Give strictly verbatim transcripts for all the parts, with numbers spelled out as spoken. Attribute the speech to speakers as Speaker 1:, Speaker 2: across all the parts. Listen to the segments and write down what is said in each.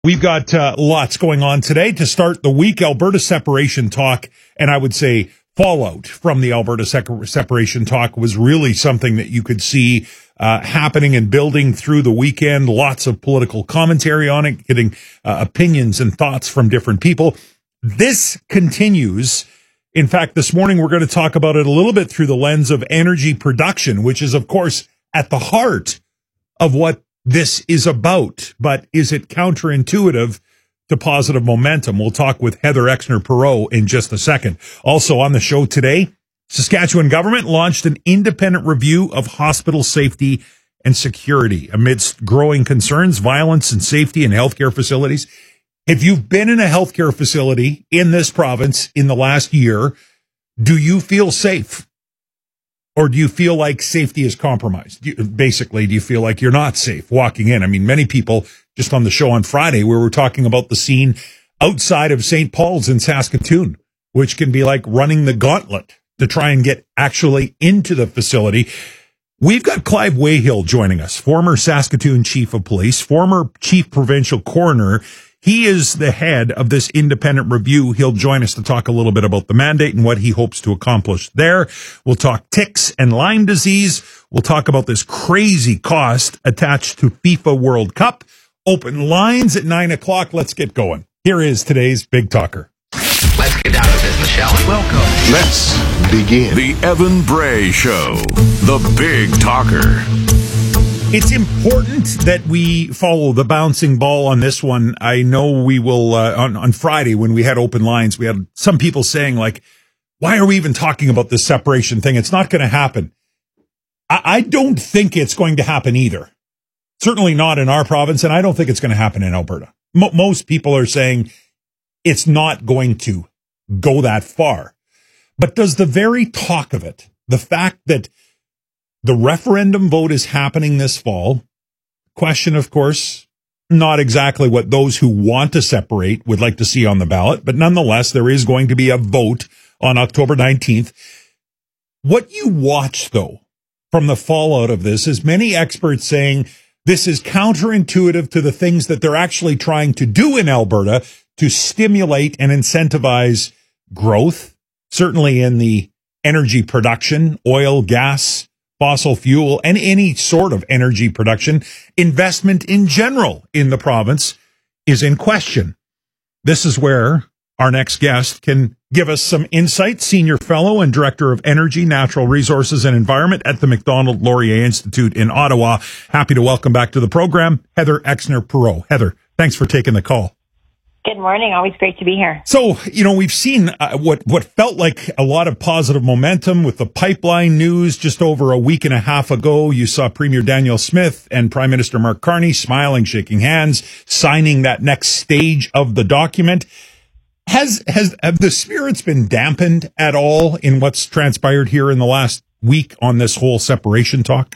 Speaker 1: We've got uh, lots going on today. To start the week, Alberta separation talk, and I would say fallout from the Alberta sec- separation talk was really something that you could see uh, happening and building through the weekend. Lots of political commentary on it, getting uh, opinions and thoughts from different people. This continues. In fact, this morning we're going to talk about it a little bit through the lens of energy production, which is, of course, at the heart of what this is about. But is it counterintuitive to positive momentum? We'll talk with Heather Exner-Perot in just a second. Also on the show today, Saskatchewan government launched an independent review of hospital safety and security amidst growing concerns, violence and safety in healthcare facilities. If you've been in a healthcare facility in this province in the last year, do you feel safe? Or do you feel like safety is compromised? Do you, basically, do you feel like you're not safe walking in? I mean, many people, just on the show on Friday, where we're talking about the scene outside of Saint Paul's in Saskatoon, which can be like running the gauntlet to try and get actually into the facility. We've got Clive Wayhill joining us, former Saskatoon chief of police, former chief provincial coroner. He is the head of this independent review. He'll join us to talk a little bit about the mandate and what he hopes to accomplish there. We'll talk ticks and Lyme disease. We'll talk about this crazy cost attached to FIFA World Cup. Open lines at nine o'clock. Let's get going. Here is today's Big Talker.
Speaker 2: Let's get down to business, shall we?
Speaker 3: Welcome.
Speaker 4: Let's begin.
Speaker 3: The Evan Bray Show, the Big Talker.
Speaker 1: It's important that we follow the bouncing ball on this one. I know we will, uh, on, on Friday when we had open lines, we had some people saying like, why are we even talking about this separation thing? It's not going to happen. I, I don't think it's going to happen either. Certainly not in our province, and I don't think it's going to happen in Alberta. Mo- most people are saying it's not going to go that far. But does the very talk of it, the fact that the referendum vote is happening this fall. Question, of course, not exactly what those who want to separate would like to see on the ballot, but nonetheless, there is going to be a vote on October nineteenth. What you watch, though, from the fallout of this is many experts saying this is counterintuitive to the things that they're actually trying to do in Alberta to stimulate and incentivize growth, certainly in the energy production, oil, gas, fossil fuel, and any sort of energy production. Investment in general in the province is in question. This is where our next guest can give us some insight. Senior Fellow and Director of Energy, Natural Resources and Environment at the Macdonald Laurier Institute in Ottawa. Happy to welcome back to the program, Heather Exner-Perot. Heather, thanks for taking the call.
Speaker 5: Good morning. Always great to be here.
Speaker 1: So, you know, we've seen uh, what, what felt like a lot of positive momentum with the pipeline news just over a week and a half ago. You saw Premier Danielle Smith and Prime Minister Mark Carney smiling, shaking hands, signing that next stage of the document. Has, has, have the spirits been dampened at all in what's transpired here in the last week on this whole separation talk?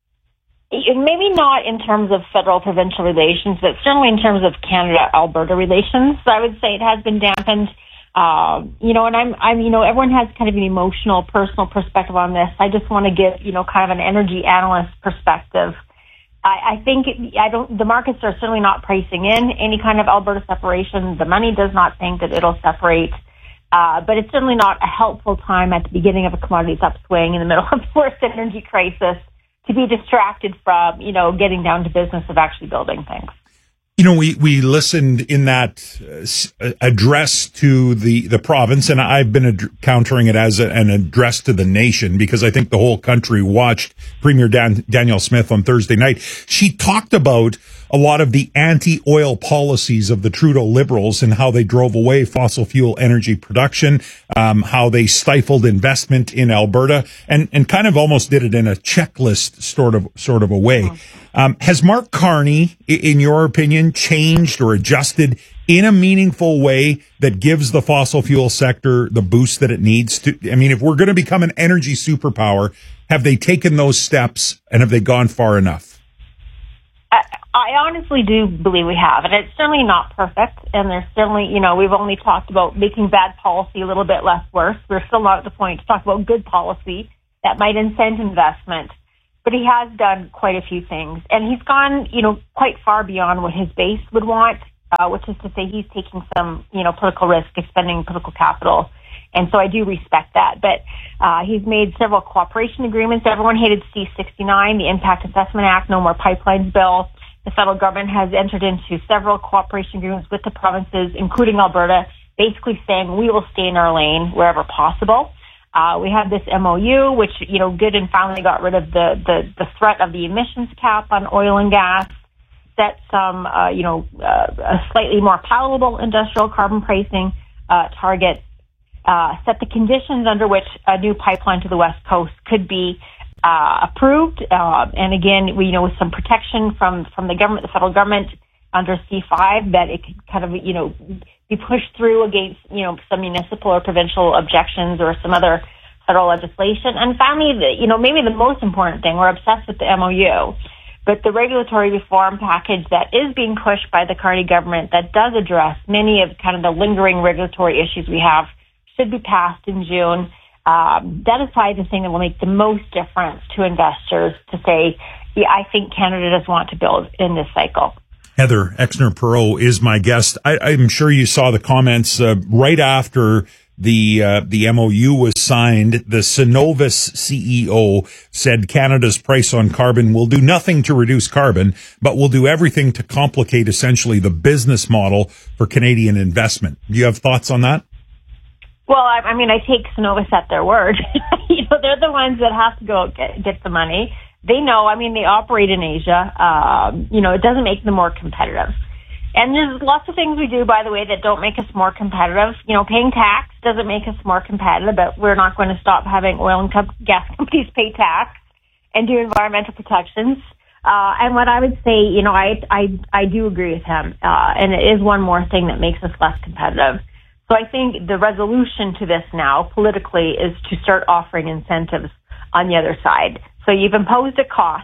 Speaker 5: Maybe not in terms of federal-provincial relations, but certainly in terms of Canada-Alberta relations. I would say it has been dampened. Uh, you know, and I'm, I'm, you know, everyone has kind of an emotional, personal perspective on this. I just want to give, you know, kind of an energy analyst perspective. I, I think it, I don't. The markets are certainly not pricing in any kind of Alberta separation. The money does not think that it'll separate. Uh, but it's certainly not a helpful time at the beginning of a commodities upswing in the middle of the worst energy crisis to be distracted from, you know, getting down to business of actually building things.
Speaker 1: You know, we, we listened in that uh, address to the, the province, and I've been ad- countering it as a, an address to the nation because I think the whole country watched Premier Dan- Danielle Smith on Thursday night. She talked about a lot of the anti-oil policies of the Trudeau Liberals and how they drove away fossil fuel energy production, um, how they stifled investment in Alberta, and, and kind of almost did it in a checklist sort of sort of a way. Um, has Mark Carney, in your opinion, changed or adjusted in a meaningful way that gives the fossil fuel sector the boost that it needs to? I mean, if we're going to become an energy superpower, have they taken those steps and have they gone far enough?
Speaker 5: I, I honestly do believe we have, and it's certainly not perfect. And there's certainly, you know, we've only talked about making bad policy a little bit less worse. We're still not at the point to talk about good policy that might incent investment. But he has done quite a few things, and he's gone, you know, quite far beyond what his base would want. uh, which is to say he's taking some, you know, political risk, expending political capital. And so I do respect that. But uh, he's made several cooperation agreements. Everyone hated C sixty-nine, the Impact Assessment Act, No More Pipelines bill. The federal government has entered into several cooperation agreements with the provinces, including Alberta, basically saying we will stay in our lane wherever possible. Uh, we have this M O U, which, you know, good and finally got rid of the, the, the threat of the emissions cap on oil and gas, set some, uh, you know, uh, a slightly more palatable industrial carbon pricing uh, target, uh, set the conditions under which a new pipeline to the West Coast could be uh, approved. Uh, and again, we, you know, with some protection from, from the government, the federal government under C five, that it could kind of, you know, be pushed through against, you know, some municipal or provincial objections or some other federal legislation. And finally, the, you know, maybe the most important thing, we're obsessed with the M O U, but the regulatory reform package that is being pushed by the Carney government that does address many of kind of the lingering regulatory issues we have should be passed in June. Um, that is probably the thing that will make the most difference to investors to say, yeah, I think Canada does want to build in this cycle.
Speaker 1: Heather Exner-Perot is my guest. I, I'm sure you saw the comments uh, right after the uh, the M O U was signed. The Cenovus C E O said Canada's price on carbon will do nothing to reduce carbon, but will do everything to complicate essentially the business model for Canadian investment. Do you have thoughts on that?
Speaker 5: Well, I, I mean, I take Cenovus at their word. You know, they're the ones that have to go get, get the money. They know, I mean, they operate in Asia. Um, you know, it doesn't make them more competitive. And there's lots of things we do, by the way, that don't make us more competitive. You know, paying tax doesn't make us more competitive, but we're not going to stop having oil and co- gas companies pay tax and do environmental protections. Uh, and what I would say, you know, I, I, I do agree with him. Uh, and it is one more thing that makes us less competitive. So I think the resolution to this now politically is to start offering incentives on the other side. So you've imposed a cost.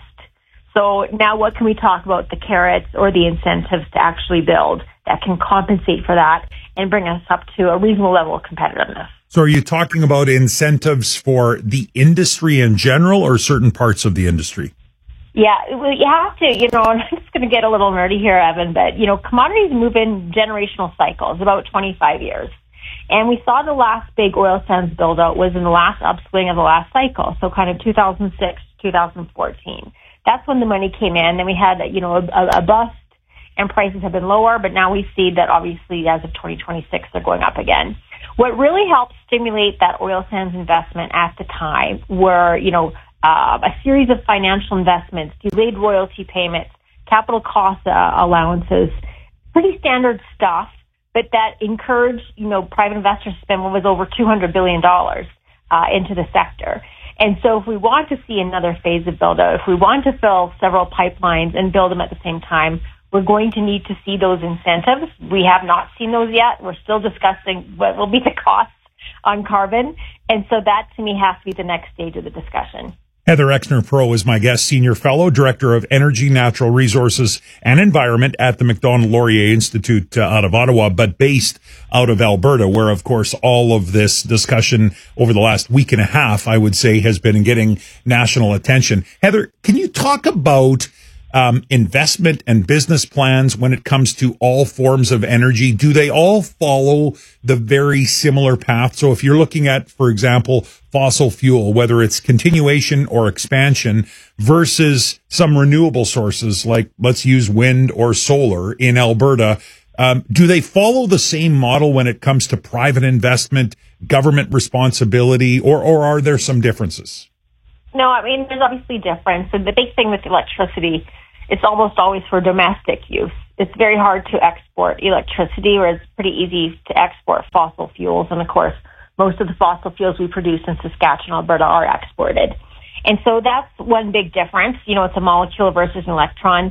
Speaker 5: So now what can we talk about the carrots or the incentives to actually build that can compensate for that and bring us up to a reasonable level of competitiveness?
Speaker 1: So are you talking about incentives for the industry in general or certain parts of the industry?
Speaker 5: Yeah, well, you have to, you know, I'm just going to get a little nerdy here, Evan, but, you know, commodities move in generational cycles, about twenty-five years. And we saw the last big oil sands build out was in the last upswing of the last cycle. So kind of two thousand six, two thousand fourteen. That's when the money came in. Then we had, you know, a, a bust and prices have been lower, but now we see that obviously as of twenty twenty-six, they're going up again. What really helped stimulate that oil sands investment at the time were, you know, uh, a series of financial investments, delayed royalty payments, capital cost uh, allowances, pretty standard stuff, but that encouraged, you know, private investors to spend what was over two hundred billion dollars uh, into the sector. And so if we want to see another phase of build-out, if we want to fill several pipelines and build them at the same time, we're going to need to see those incentives. We have not seen those yet. We're still discussing what will be the costs on carbon. And so that, to me, has to be the next stage of the discussion.
Speaker 1: Heather Exner-Perot is my guest, Senior Fellow, Director of Energy, Natural Resources, and Environment at the Macdonald-Laurier Institute uh, out of Ottawa, but based out of Alberta, where, of course, all of this discussion over the last week and a half, I would say, has been getting national attention. Heather, can you talk about um, investment and business plans when it comes to all forms of energy? Do they all follow the very similar path? So if you're looking at, for example, fossil fuel, whether it's continuation or expansion versus some renewable sources, like let's use wind or solar in Alberta, um, do they follow the same model when it comes to private investment, government responsibility, or, or are there some differences?
Speaker 5: No, I mean, there's obviously difference. And the big thing with electricity, it's almost always for domestic use. It's very hard to export electricity, whereas it's pretty easy to export fossil fuels. And of course, most of the fossil fuels we produce in Saskatchewan, Alberta are exported. And so that's one big difference. You know, it's a molecule versus an electron.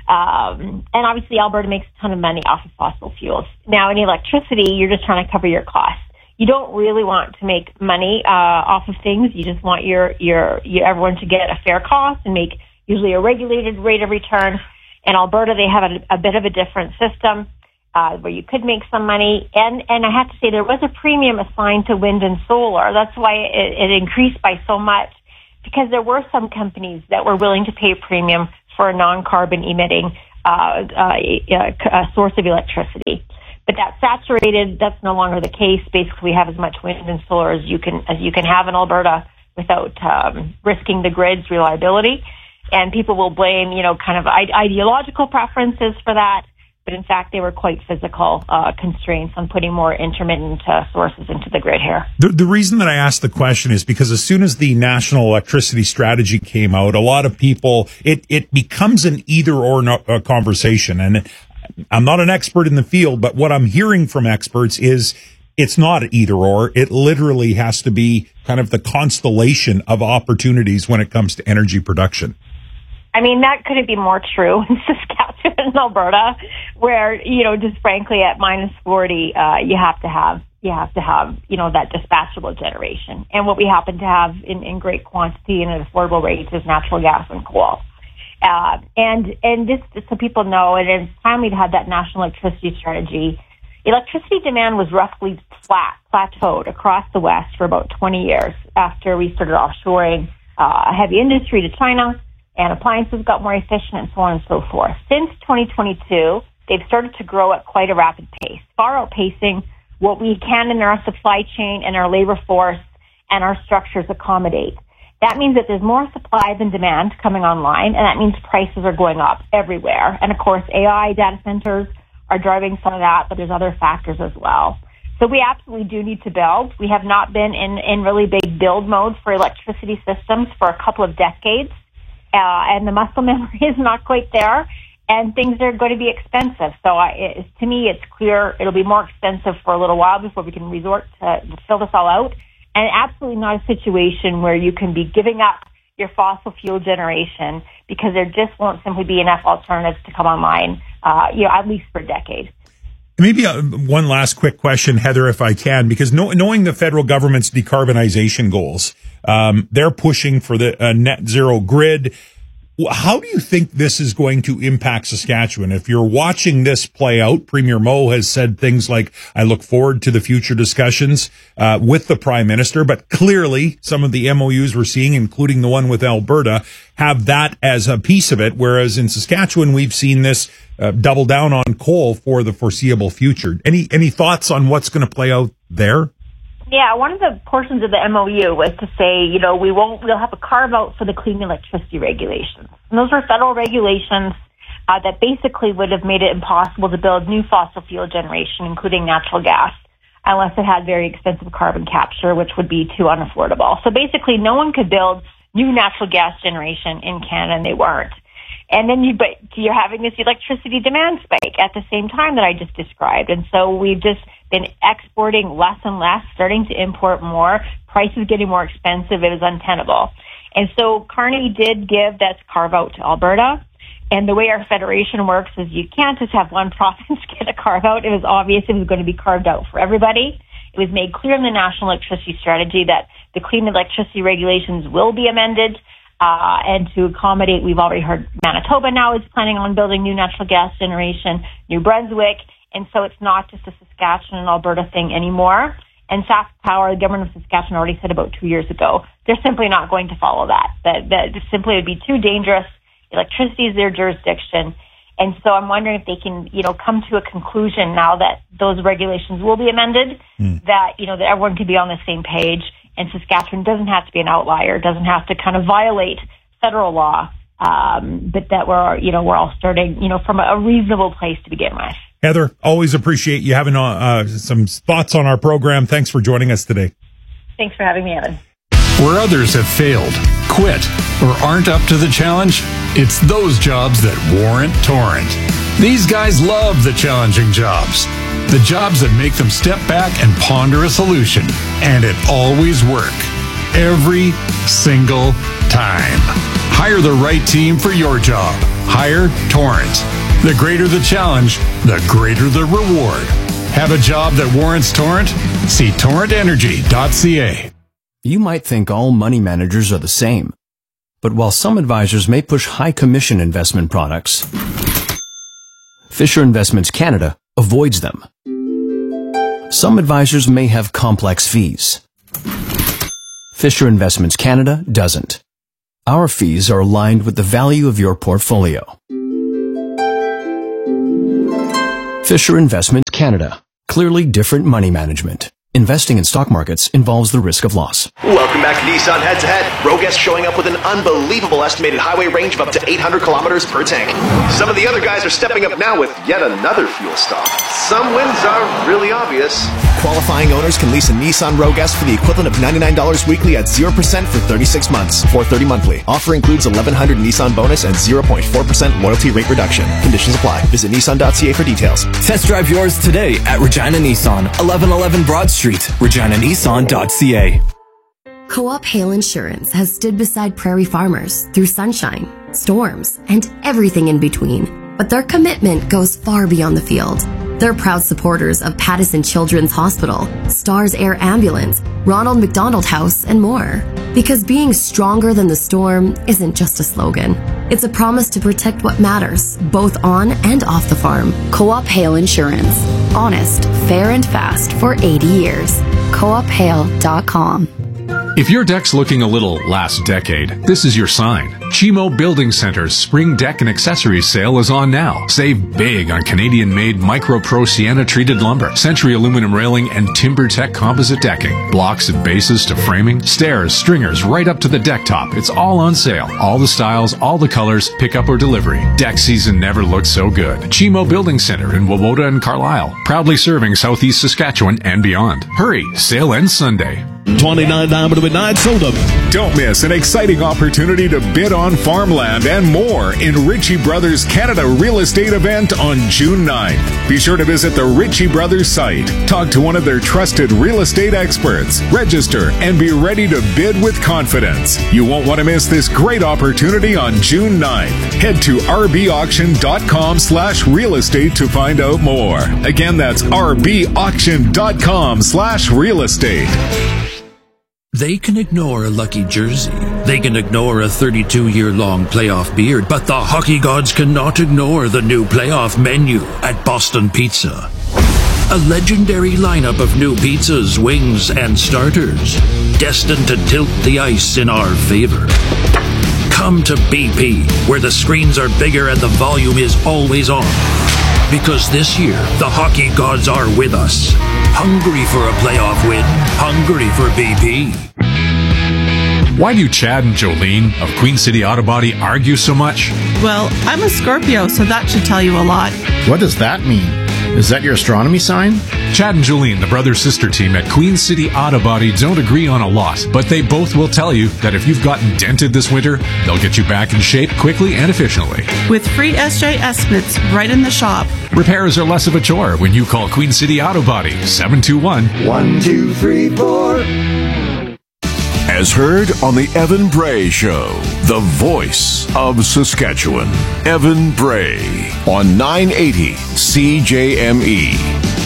Speaker 5: Um, and obviously Alberta makes a ton of money off of fossil fuels. Now in electricity, you're just trying to cover your costs. You don't really want to make money, uh, off of things. You just want your, your, your, everyone to get a fair cost and make usually a regulated rate of return. In Alberta, they have a, a bit of a different system, uh, where you could make some money. And, and I have to say there was a premium assigned to wind and solar. That's why it, it increased by so much, because there were some companies that were willing to pay a premium for a non-carbon emitting uh, uh, a source of electricity. But that's saturated. That's no longer the case. Basically, we have as much wind and solar as you can as you can have in Alberta without um, risking the grid's reliability. And people will blame, you know, kind of ideological preferences for that. But in fact, they were quite physical uh, constraints on putting more intermittent uh, sources into the grid here.
Speaker 1: The, the reason that I asked the question is because as soon as the National Electricity Strategy came out, a lot of people, it, it becomes an either or no, uh, conversation. And I'm not an expert in the field, but what I'm hearing from experts is it's not either or. It literally has to be kind of the constellation of opportunities when it comes to energy production.
Speaker 5: I mean, that couldn't be more true in Saskatchewan and Alberta, where, you know, just frankly at minus forty, uh, you have to have, you have to have, you know, that dispatchable generation. And what we happen to have in, in great quantity and at affordable rates is natural gas and coal. Uh, and, and just so people know, and it's timely to have that national electricity strategy. Electricity demand was roughly flat, plateaued across the West for about twenty years after we started offshoring, uh, heavy industry to China, and appliances got more efficient and so on and so forth. Since twenty twenty-two, they've started to grow at quite a rapid pace, far outpacing what we can in our supply chain and our labor force and our structures accommodate. That means that there's more supply than demand coming online, and that means prices are going up everywhere. And of course, A I data centers are driving some of that, but there's other factors as well. So we absolutely do need to build. We have not been in, in really big build mode for electricity systems for a couple of decades. Uh, and the muscle memory is not quite there, and things are going to be expensive. So I, it, to me, it's clear it'll be more expensive for a little while before we can resort to fill this all out. And absolutely not a situation where you can be giving up your fossil fuel generation because there just won't simply be enough alternatives to come online, uh, you know, at least for a decade.
Speaker 1: Maybe uh, one last quick question, Heather, if I can, because know, knowing the federal government's decarbonization goals, um, they're pushing for the uh, net zero grid. How do you think this is going to impact Saskatchewan? If you're watching this play out, Premier Moe has said things like, I look forward to the future discussions uh, with the Prime Minister, but clearly some of the M O Us we're seeing, including the one with Alberta, have that as a piece of it, whereas in Saskatchewan, we've seen this uh, double down on coal for the foreseeable future. Any any thoughts on what's going to play out there?
Speaker 5: Yeah, one of the portions of the M O U was to say, you know, we won't, we'll have a carve out for the clean electricity regulations. And those were federal regulations uh, that basically would have made it impossible to build new fossil fuel generation, including natural gas, unless it had very expensive carbon capture, which would be too unaffordable. So basically, no one could build new natural gas generation in Canada, and they weren't. And then you, but you're having this electricity demand spike at the same time that I just described. And so we've just been exporting less and less, starting to import more, prices getting more expensive. It was untenable. And so Carney did give that carve out to Alberta. And the way our federation works is you can't just have one province get a carve out. It was obvious it was going to be carved out for everybody. It was made clear in the National Electricity Strategy that the clean electricity regulations will be amended. Uh, and to accommodate, we've already heard Manitoba now is planning on building new natural gas generation, New Brunswick, and so it's not just a Saskatchewan and Alberta thing anymore. And SaskPower, the government of Saskatchewan, already said about two years ago, they're simply not going to follow that. That, that simply would be too dangerous. Electricity is their jurisdiction. And so I'm wondering if they can, you know, come to a conclusion now that those regulations will be amended, mm. that, you know, that everyone can be on the same page. And Saskatchewan doesn't have to be an outlier, doesn't have to kind of violate federal law, um, but that we're, you know, we're all starting, you know, from a reasonable place to begin with.
Speaker 1: Heather, always appreciate you having uh, some thoughts on our program. Thanks for joining us today.
Speaker 5: Thanks for having me, Evan.
Speaker 3: Where others have failed, quit, or aren't up to the challenge, it's those jobs that warrant Torrent. These guys love the challenging jobs. The jobs that make them step back and ponder a solution. And it always works. Every single time. Hire the right team for your job. Hire Torrent. The greater the challenge, the greater the reward. Have a job that warrants Torrent? See torrent energy dot c a.
Speaker 4: You might think all money managers are the same. But while some advisors may push high commission investment products, Fisher Investments Canada avoids them. Some advisors may have complex fees. Fisher Investments Canada doesn't. Our fees are aligned with the value of your portfolio. Fisher Investments Canada. Clearly different money management. Investing in stock markets involves the risk of loss.
Speaker 6: Welcome back to Nissan Head to Head. Roguest showing up with an unbelievable estimated highway range of up to eight hundred kilometers per tank. Some of the other guys are stepping up now with yet another fuel stop. Some wins are really obvious.
Speaker 7: Qualifying owners can lease a Nissan Rogue S for the equivalent of ninety-nine dollars weekly at zero percent for thirty-six months, four hundred thirty monthly. Offer includes eleven hundred Nissan bonus and zero point four percent loyalty rate reduction. Conditions apply. Visit Nissan dot C A for details.
Speaker 8: Test drive yours today at Regina Nissan, eleven eleven Broad Street, Regina Nissan dot C A.
Speaker 9: Co-op Hail Insurance has stood beside prairie farmers through sunshine, storms, and everything in between. But their commitment goes far beyond the field. They're proud supporters of Pattison Children's Hospital, Stars Air Ambulance, Ronald McDonald House, and more. Because being stronger than the storm isn't just a slogan. It's a promise to protect what matters, both on and off the farm.
Speaker 10: Co-op Hail Insurance. Honest, fair, and fast for eighty years. co op hail dot com.
Speaker 3: If your deck's looking a little last decade, this is your sign. Chimo Building Center's Spring Deck and Accessories sale is on now. Save big on Canadian-made Micro Pro Sienna treated lumber, Century aluminum railing, and TimberTech composite decking. Blocks and bases to framing, stairs, stringers, right up to the deck top. It's all on sale. All the styles, all the colors, pickup or delivery. Deck season never looked so good. Chimo Building Center in Wawota and Carlisle. Proudly serving Southeast Saskatchewan and beyond. Hurry, sale ends Sunday.
Speaker 11: twenty-nine diamond midnight sold up.
Speaker 12: Don't miss an exciting opportunity to bid on farmland and more in Ritchie Brothers Canada Real Estate event on June ninth. Be sure to visit the Ritchie Brothers site, talk to one of their trusted real estate experts, register, and be ready to bid with confidence. You won't want to miss this great opportunity on June ninth. Head to r b auction dot com slash real estate to find out more. Again, that's r b auction dot com slash real estate.
Speaker 13: They can ignore a lucky jersey. They can ignore a thirty-two-year-long playoff beard, but the hockey gods cannot ignore the new playoff menu at Boston Pizza. A legendary lineup of new pizzas, wings, and starters, destined to tilt the ice in our favor. Come to B P, where the screens are bigger and the volume is always on. Because this year, the hockey gods are with us. Hungry for a playoff win. Hungry for B P.
Speaker 3: Why do Chad and Jolene of Queen City Auto Body argue so much?
Speaker 14: Well, I'm a Scorpio, so that should tell you a lot.
Speaker 15: What does that mean? Is that your astronomy sign?
Speaker 3: Chad and Jolene, the brother-sister team at Queen City Auto Body, don't agree on a lot, but they both will tell you that if you've gotten dented this winter, they'll get you back in shape quickly and efficiently.
Speaker 14: With free S J estimates right in the shop.
Speaker 3: Repairs are less of a chore when you call Queen City Auto Body, seven two one,
Speaker 16: one two three four.
Speaker 17: As heard on the Evan Bray Show, the voice of Saskatchewan. Evan Bray on nine eighty C J M E.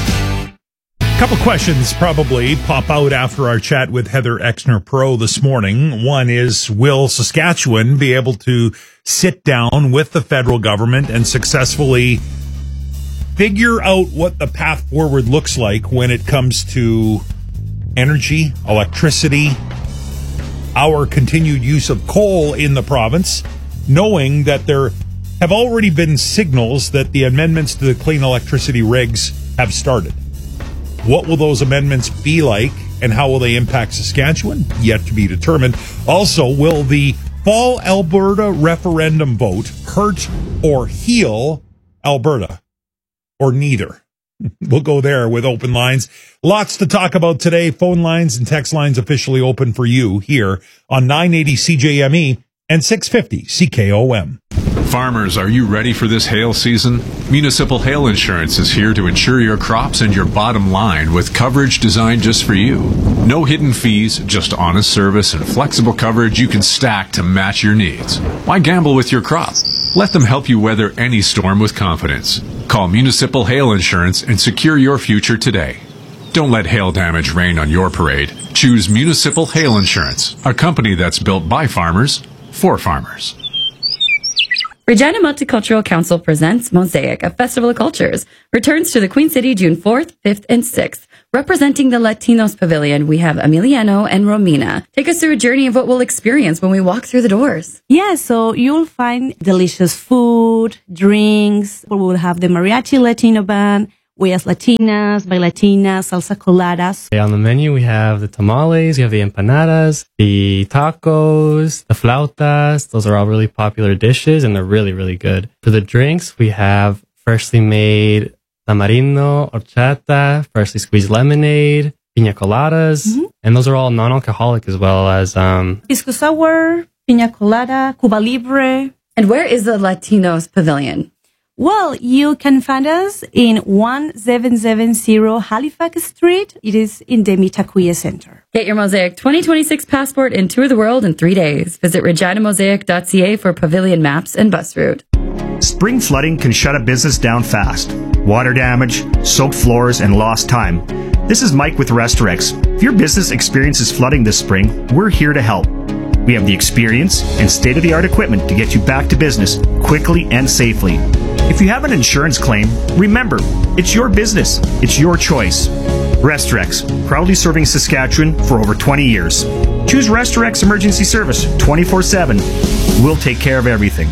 Speaker 1: Couple questions probably pop out after our chat with Heather Exner Pro this morning. One is, will Saskatchewan be able to sit down with the federal government and successfully figure out what the path forward looks like when it comes to energy, electricity, our continued use of coal in the province, knowing that there have already been signals that the amendments to the clean electricity regs have started. What will those amendments be like, and how will they impact Saskatchewan? Yet to be determined. Also, will the fall Alberta referendum vote hurt or heal Alberta, or neither? We'll go there with open lines. Lots to talk about today. Phone lines and text lines officially open for you here on nine eighty C J M E and six fifty C K O M.
Speaker 3: Farmers, are you ready for this hail season? Municipal Hail Insurance is here to insure your crops and your bottom line with coverage designed just for you. No hidden fees, just honest service and flexible coverage you can stack to match your needs. Why gamble with your crop? Let them help you weather any storm with confidence. Call Municipal Hail Insurance and secure your future today. Don't let hail damage rain on your parade. Choose Municipal Hail Insurance, a company that's built by farmers for farmers.
Speaker 18: Regina Multicultural Council presents Mosaic, a festival of cultures. Returns to the Queen City June fourth, fifth, and sixth Representing the Latinos Pavilion, we have Emiliano and Romina. Take us through a journey of what we'll experience when we walk through the doors.
Speaker 14: Yeah, so you'll find delicious food, drinks. We will have the Mariachi Latino Band, Huellas Latinas, Bailatinas, Salsa Coladas.
Speaker 19: On the menu, we have the tamales, we have the empanadas, the tacos, the flautas. Those are all really popular dishes, and they're really, really good. For the drinks, we have freshly made tamarindo, horchata, freshly squeezed lemonade, piña coladas, mm-hmm. and those are all non-alcoholic as well as... um
Speaker 14: Pisco Sour, piña colada, Cuba Libre.
Speaker 18: And where is the Latinos Pavilion?
Speaker 14: Well, you can find us in seventeen seventy Halifax Street. It is in the Mitakuye Center.
Speaker 18: Get your Mosaic twenty twenty-six passport and tour the world in three days. Visit regina mosaic dot c a for pavilion maps and bus route.
Speaker 20: Spring flooding can shut a business down fast. Water damage, soaked floors, and lost time. This is Mike with Restorex. If your business experiences flooding this spring, we're here to help. We have the experience and state-of-the-art equipment to get you back to business quickly and safely. If you have an insurance claim, remember, it's your business. It's your choice. Restorex, proudly serving Saskatchewan for over twenty years. Choose Restorex Emergency Service twenty-four seven. We'll take care of everything.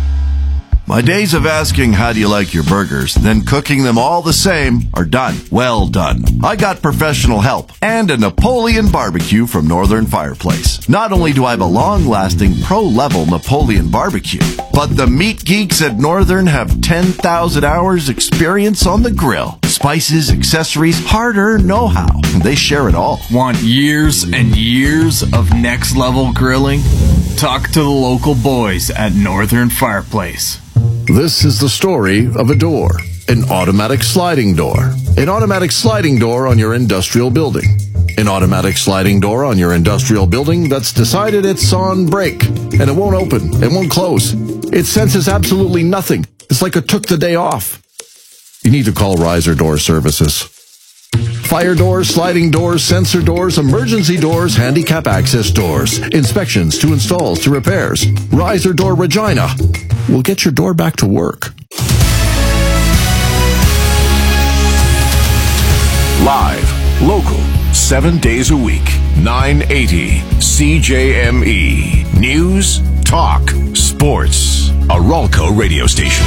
Speaker 21: My days of asking how do you like your burgers, then cooking them all the same are done. Well done. I got professional help and a Napoleon barbecue from Northern Fireplace. Not only do I have a long-lasting pro-level Napoleon barbecue, but the meat geeks at Northern have ten thousand hours experience on the grill. Spices, accessories, hard-earned know-how. They share it all.
Speaker 22: Want years and years of next-level grilling? Talk to the local boys at Northern Fireplace.
Speaker 17: This is the story of a door, an automatic sliding door. An automatic sliding door on your industrial building. An automatic sliding door on your industrial building that's decided it's on break, and it won't open, it won't close. It senses absolutely nothing. It's like it took the day off. You need to call Riser Door Services. Fire doors, sliding doors, sensor doors, emergency doors, handicap access doors, inspections to installs to repairs. Riser Door Regina will get your door back to work. Live, local, seven days a week, nine eighty C J M E. News, talk, sports. A Ralco radio station.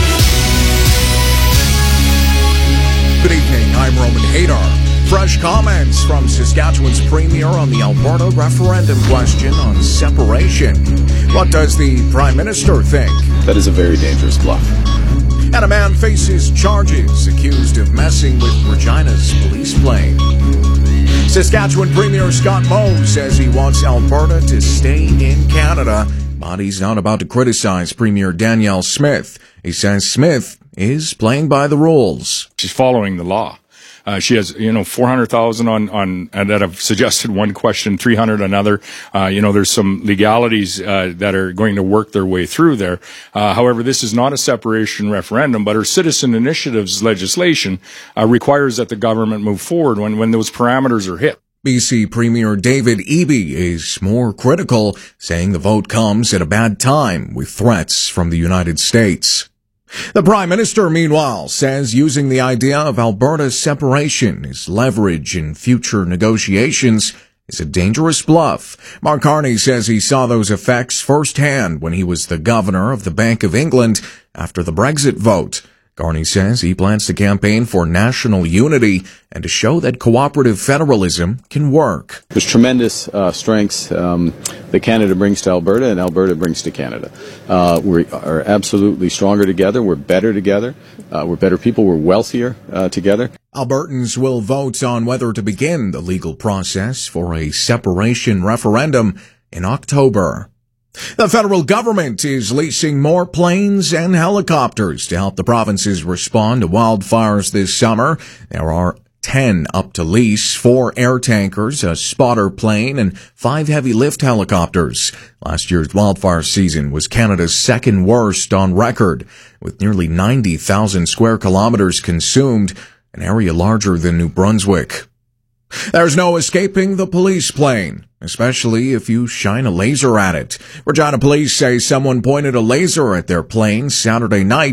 Speaker 23: Good evening, I'm Roman Hadar. Fresh comments from Saskatchewan's premier on the Alberta referendum question on separation. What does the Prime Minister think?
Speaker 24: That is a very dangerous bluff.
Speaker 23: And a man faces charges accused of messing with Regina's police plane. Saskatchewan Premier Scott Moe says he wants Alberta to stay in Canada, but he's not about to criticize Premier Danielle Smith. He says Smith is playing by the rules.
Speaker 25: She's following the law. Uh, she has, you know, four hundred thousand on, on, and that have suggested one question, three hundred another. Uh, you know, there's some legalities, uh, that are going to work their way through there. Uh, however, this is not a separation referendum, but her citizen initiatives legislation, uh, requires that the government move forward when, when those parameters are hit.
Speaker 23: B C Premier David Eby is more critical, saying the vote comes at a bad time with threats from the United States. The Prime Minister, meanwhile, says using the idea of Alberta's separation as leverage in future negotiations is a dangerous bluff. Mark Carney says he saw those effects firsthand when he was the governor of the Bank of England after the Brexit vote. Carney says he plans to campaign for national unity and to show that cooperative federalism can work.
Speaker 24: There's tremendous uh, strengths um, that Canada brings to Alberta and Alberta brings to Canada. Uh, we are absolutely stronger together. We're better together. Uh, we're better people. We're wealthier uh, together.
Speaker 23: Albertans will vote on whether to begin the legal process for a separation referendum in October. The federal government is leasing more planes and helicopters to help the provinces respond to wildfires this summer. There are ten up to lease, four air tankers, a spotter plane, and five heavy lift helicopters. Last year's wildfire season was Canada's second worst on record, with nearly ninety thousand square kilometers consumed, an area larger than New Brunswick. There's no escaping the police plane, especially if you shine a laser at it. Regina police say someone pointed a laser at their plane Saturday night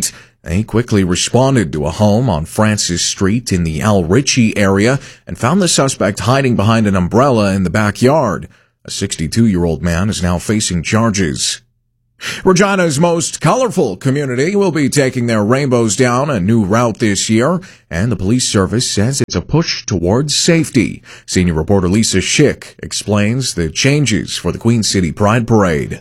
Speaker 23: They quickly responded to a home on Francis Street in the El Ritchie area and found the suspect hiding behind an umbrella in the backyard. A sixty-two-year-old man is now facing charges. Regina's most colorful community will be taking their rainbows down a new route this year, and the police service says it's a push towards safety. Senior reporter Lisa Schick explains the changes for the Queen City Pride Parade.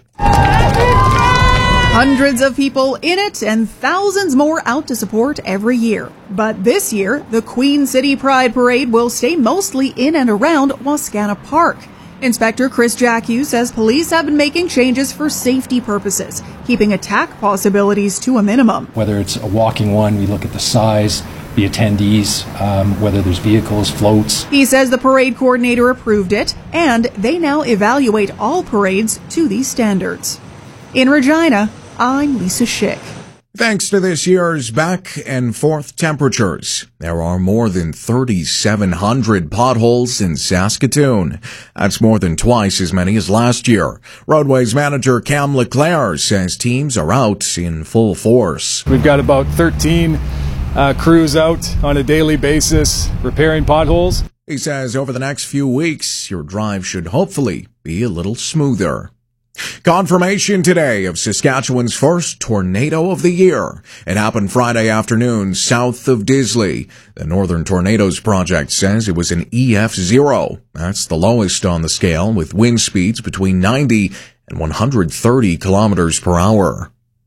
Speaker 2: Hundreds of people in it and thousands more out to support every year. But this year, the Queen City Pride Parade will stay mostly in and around Wascana Park. Inspector Chris Jacque says police have been making changes for safety purposes, keeping attack possibilities to a minimum.
Speaker 4: Whether it's a walking one, we look at the size, the attendees, um, whether there's vehicles, floats.
Speaker 2: He says the parade coordinator approved it, and they now evaluate all parades to these standards. In Regina, I'm Lisa Schick.
Speaker 23: Thanks to this year's back and forth temperatures, there are more than thirty-seven hundred potholes in Saskatoon. That's more than twice as many as last year. Roadways manager Cam Leclerc says teams are out in full force.
Speaker 5: We've got about thirteen uh, crews out on a daily basis repairing potholes.
Speaker 23: He says over the next few weeks, your drive should hopefully be a little smoother. Confirmation today of Saskatchewan's first tornado of the year. It happened Friday afternoon south of Disley. The Northern Tornadoes Project says it was an E F zero. That's the lowest on the scale, with wind speeds between ninety and one hundred thirty kilometers per hour.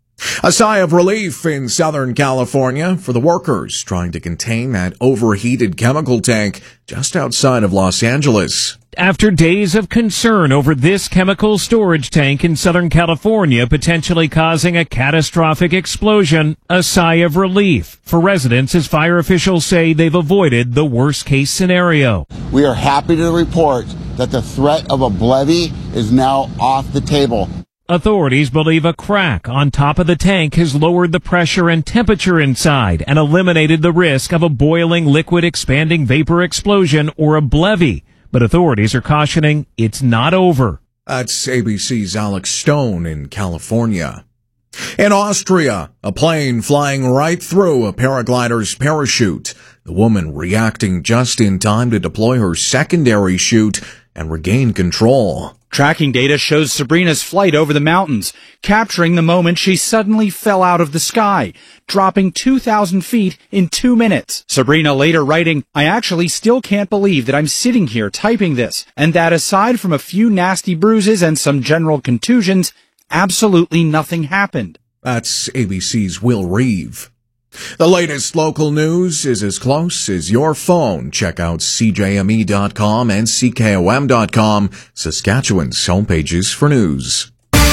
Speaker 23: A sigh of relief in Southern California for the workers trying to contain that overheated chemical tank just outside of Los Angeles.
Speaker 6: After days of concern over this chemical storage tank in Southern California potentially causing a catastrophic explosion, a sigh of relief for residents as fire officials say they've avoided the worst-case scenario.
Speaker 7: We are happy to report that the threat of a levee is now off the table.
Speaker 6: Authorities believe a crack on top of the tank has lowered the pressure and temperature inside and eliminated the risk of a boiling liquid expanding vapor explosion or a levee. But authorities are cautioning it's not over.
Speaker 23: That's A B C's Alex Stone in California. In Austria, a plane flying right through a paraglider's parachute. The woman reacting just in time to deploy her secondary chute and regain control.
Speaker 26: Tracking data shows Sabrina's flight over the mountains, capturing the moment she suddenly fell out of the sky, dropping two thousand feet in two minutes. Sabrina later writing, "I actually still can't believe that I'm sitting here typing this, and that aside from a few nasty bruises and some general contusions, absolutely nothing happened."
Speaker 23: That's A B C's Will Reeve. The latest local news is as close as your phone. Check out C J M E dot com and C K O M dot com, Saskatchewan's homepages for news.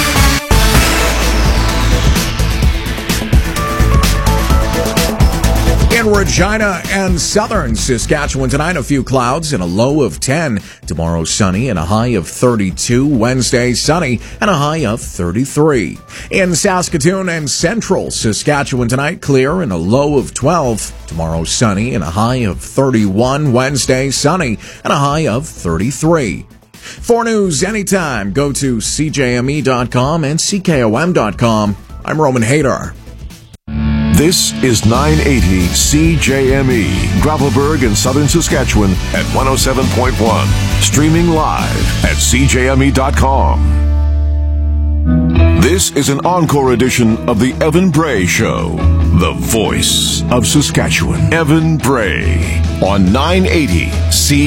Speaker 23: In Regina and southern Saskatchewan tonight, a few clouds and a low of ten. Tomorrow sunny and a high of thirty-two. Wednesday sunny and a high of thirty-three. In Saskatoon and central Saskatchewan tonight, clear and a low of twelve. Tomorrow sunny and a high of thirty-one. Wednesday sunny and a high of thirty-three. For news anytime, go to C J M E dot com and C K O M dot com. I'm Roman Hader.
Speaker 27: This is nine eighty C J M E, Gravelburg in southern Saskatchewan at one oh seven point one. Streaming live at C J M E dot com. This is an encore edition of the Evan Bray Show, the voice of Saskatchewan. Evan Bray on nine eighty C